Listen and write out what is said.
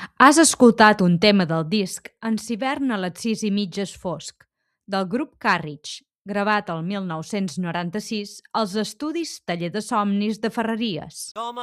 Has escoltat un tema del disc En s'hivern a les 6:30 és fosc, del grup Carriage, gravat el 1996 als estudis Taller de Somnis de Ferreries.